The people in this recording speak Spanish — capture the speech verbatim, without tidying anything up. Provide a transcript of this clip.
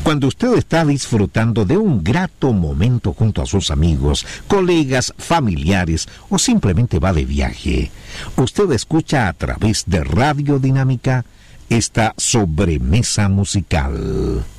Cuando usted está disfrutando de un grato momento junto a sus amigos, colegas, familiares o simplemente va de viaje, usted escucha a través de Radio Dinámica esta sobremesa musical.